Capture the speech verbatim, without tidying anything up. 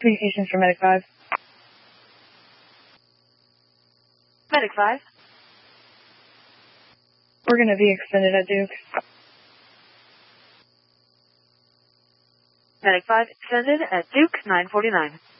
Communications for Medic five. Medic five. We're going to be extended at Duke. Medic five extended at Duke nine forty-nine.